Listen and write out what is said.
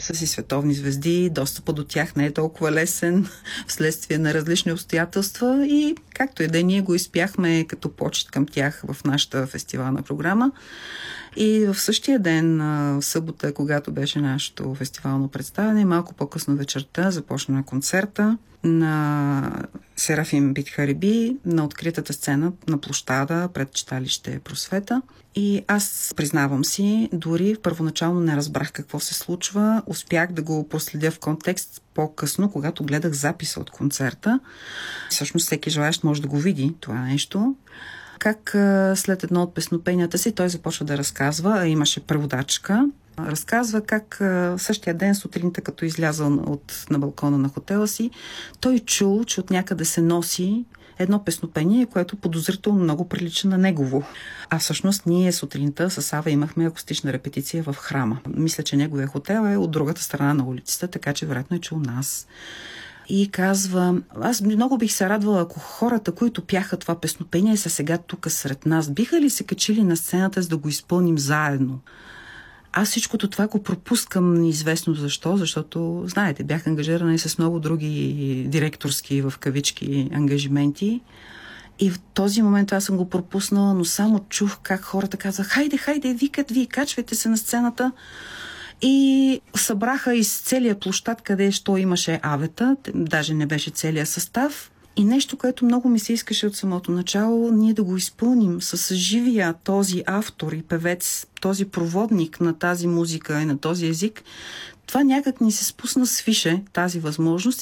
са си световни звезди, достъпа до тях не е толкова лесен вследствие на различни обстоятелства и както и да ние го изпяхме като почет към тях в нашата фестивална програма. И в същия ден, в събота, когато беше нашето фестивално представяне, малко по-късно вечерта започна концерта на Серафим Бидхариби на откритата сцена на площада пред читалище Просвета. И аз, признавам си, дори първоначално не разбрах какво се случва. Успях да го проследя в контекст по-късно, когато гледах записа от концерта. Всъщност всеки желаещ може да го види това нещо. Как след едно от песнопенията си той започва да разказва, а имаше преводачка. Разказва как същия ден сутринта, като излязъл на балкона на хотела си, той чул, че от някъде се носи едно песнопение, което подозрително много прилича на негово. А всъщност ние сутринта с Ава имахме акустична репетиция в храма. Мисля, че неговия хотел е от другата страна на улицата, така че вероятно е чул нас. И казва, аз много бих се радвала, ако хората, които пяха това песнопение, са сега тук сред нас. Биха ли се качили на сцената, за да го изпълним заедно? Аз всичкото това го пропускам неизвестно защо, защото, знаете, бях ангажирана и с много други директорски, в кавички, ангажименти. И в този момент аз съм го пропуснала, но само чух как хората казаха, хайде, викат ви, качвайте се на сцената. И събраха из целия площад, къде що имаше авета, даже не беше целия състав. И нещо, което много ми се искаше от самото начало, ние да го изпълним с живия този автор и певец, този проводник на тази музика и на този език. Това някак ни се спусна свише тази възможност